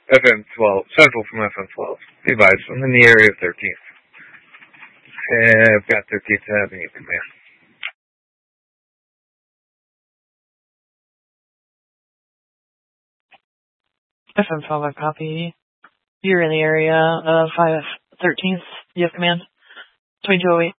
FM 12, Central from FM 12. Hey, Vice, I'm in the area of 13th. I've got 13th Avenue command. FM 12, I copy. You're in the area of 13th. You have command. 2208.